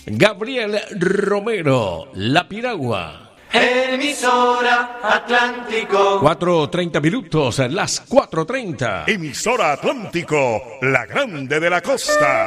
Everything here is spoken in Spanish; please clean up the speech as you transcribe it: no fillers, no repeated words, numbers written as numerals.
Gabriel Romero, La Piragua. Emisora Atlántico. 4:30 minutos, las 4:30. Emisora Atlántico, la grande de la costa.